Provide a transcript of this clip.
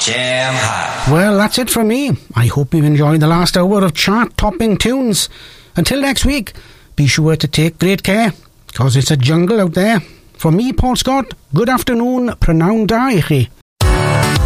Jam Hot. Well, that's it from me. I hope you've enjoyed the last hour of chart-topping tunes. Until next week, be sure to take great care, because it's a jungle out there. For me, Paul Scott, good afternoon, prynawn da I chi.